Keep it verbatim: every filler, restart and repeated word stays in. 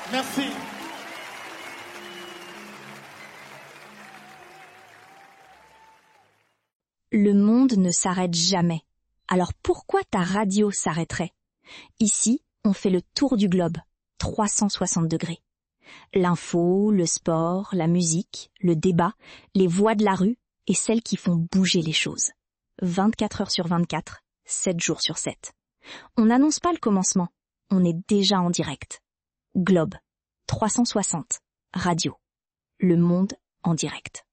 Merci. Le monde ne s'arrête jamais. Alors pourquoi ta radio s'arrêterait? Ici, on fait le tour du globe, trois cent soixante degrés. L'info, le sport, la musique, le débat, les voix de la rue et celles qui font bouger les choses. vingt-quatre heures sur vingt-quatre, sept jours sur sept. On n'annonce pas le commencement, on est déjà en direct. Globe, trois cent soixante, radio. Le monde en direct.